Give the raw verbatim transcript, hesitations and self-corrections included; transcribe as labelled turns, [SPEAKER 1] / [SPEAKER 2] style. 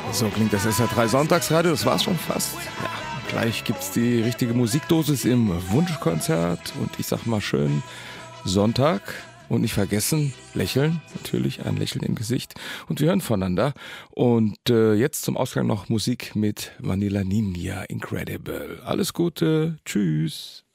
[SPEAKER 1] So klingt das S R drei Sonntagsradio, das war's schon fast. Ja, gleich gibt's die richtige Musikdosis im Wunschkonzert und ich sag mal schön Sonntag und nicht vergessen, lächeln, natürlich ein Lächeln im Gesicht und wir hören voneinander und äh, jetzt zum Ausgang noch Musik mit Vanilla Ninja Incredible. Alles Gute, tschüss.